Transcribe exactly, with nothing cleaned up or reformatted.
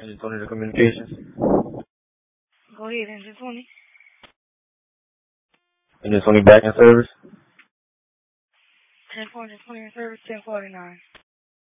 Engine twenty to communications. Go ahead, Engine twenty. Engine twenty back in service. ten four, Engine twenty in service, ten forty-nine.